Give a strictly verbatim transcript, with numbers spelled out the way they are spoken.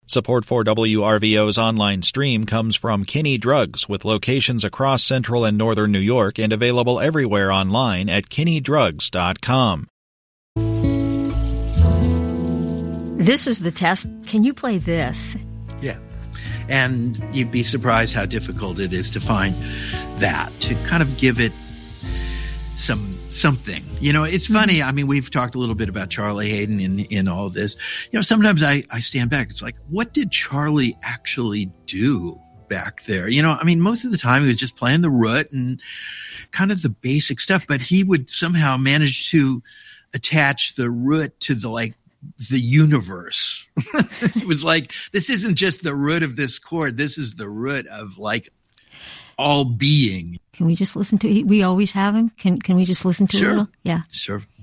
Support for W R V O's online stream comes from Kinney Drugs, with locations across central and northern New York and available everywhere online at kinney drugs dot com. This is the test. Can you play this? Yeah. And you'd be surprised how difficult it is to find that, to kind of give it some something. You know, it's funny. I mean, we've talked a little bit about Charlie Haden in in all this. You know, sometimes I, I stand back. It's like, what did Charlie actually do back there? You know, I mean, most of the time he was just playing the root and kind of the basic stuff, but he would somehow manage to attach the root to the, like, the universe. It was like, this isn't just the root of this chord. This is the root of, like, all being. Can we just listen to it? We always have him. Can can we just listen to Sure. it a little? Yeah. Sure.